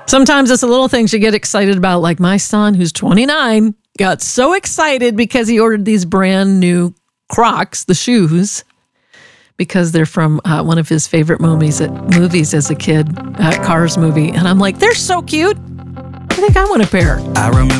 Sometimes it's the little things you get excited about, like my son, who's 29, got so excited because he ordered these brand new Crocs, the shoes, because they're from one of his favorite movies as a kid, Cars movie. And I'm like, they're so cute. I think I want a pair. I remember